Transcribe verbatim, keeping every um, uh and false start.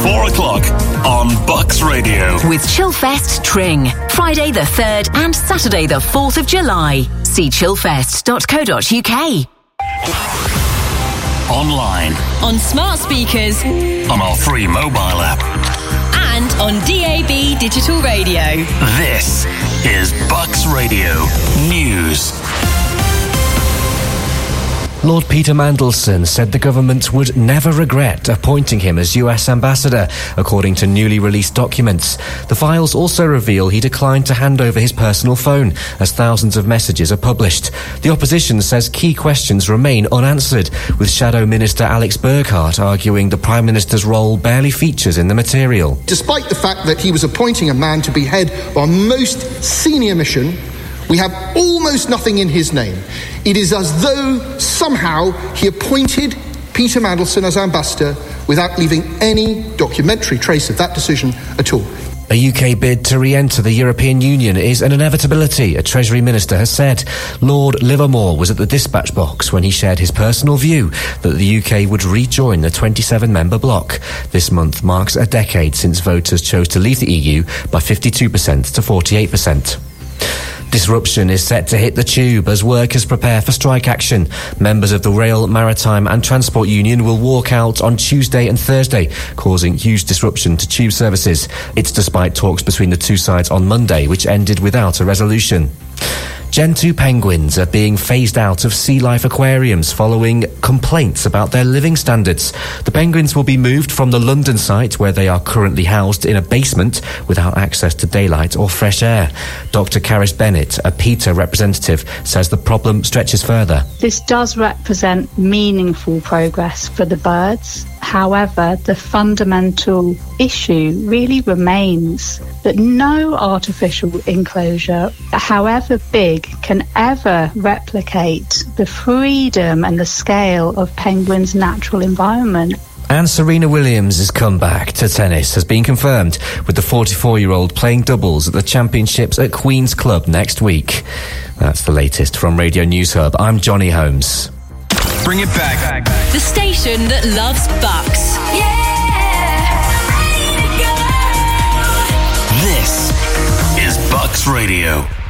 four o'clock on Bucks Radio. With Chillfest Tring, Friday the third and Saturday the fourth of July. See chillfest dot co dot uk. Online. On smart speakers. On our free mobile app. And on D A B digital radio. This is Bucks Radio News. Lord Peter Mandelson said the government would never regret appointing him as U S ambassador, according to newly released documents. The files also reveal he declined to hand over his personal phone, as thousands of messages are published. The opposition says key questions remain unanswered, with Shadow Minister Alex Burghardt arguing the Prime Minister's role barely features in the material. Despite the fact that he was appointing a man to be head of our most senior mission, we have almost nothing in his name. It is as though somehow he appointed Peter Mandelson as ambassador without leaving any documentary trace of that decision at all. A U K bid to re-enter the European Union is an inevitability, a Treasury Minister has said. Lord Livermore was at the dispatch box when he shared his personal view that the U K would rejoin the twenty-seven member bloc. This month marks a decade since voters chose to leave the E U by fifty-two percent to forty-eight percent. Disruption is set to hit the tube as workers prepare for strike action. Members of the Rail, Maritime and Transport Union will walk out on Tuesday and Thursday, causing huge disruption to tube services. It's despite talks between the two sides on Monday, which ended without a resolution. Gentoo penguins are being phased out of sea life aquariums following complaints about their living standards. The penguins will be moved from the London site, where they are currently housed in a basement without access to daylight or fresh air. Doctor Caris Bennett, a PETA representative, says the problem stretches further. This does represent meaningful progress for the birds. However, the fundamental issue really remains that no artificial enclosure, however big, can ever replicate the freedom and the scale of penguins' natural environment. And Serena Williams' comeback to tennis has been confirmed, with the forty-four-year-old playing doubles at the championships at Queen's Club next week. That's the latest from Radio News Hub. I'm Johnny Holmes. Bring it back. The station that loves Bucks. This is Bucks Radio.